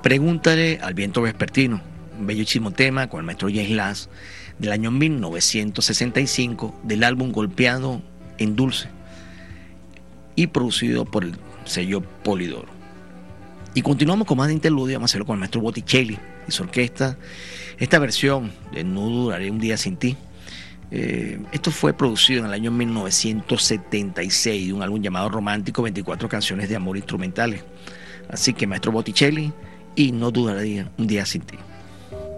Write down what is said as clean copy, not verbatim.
Pregúntale al viento vespertino, un bellísimo tema con el maestro James Last del año 1965 del álbum Golpeado en Dulce y producido por el sello Polydor. Y continuamos con más de interludio, vamos a hacerlo con el maestro Botticelli y su orquesta. Esta versión de No duraré un día sin ti, esto fue producido en el año 1976 de un álbum llamado Romántico, 24 canciones de amor instrumentales. Así que maestro Botticelli y No duraré un día sin ti.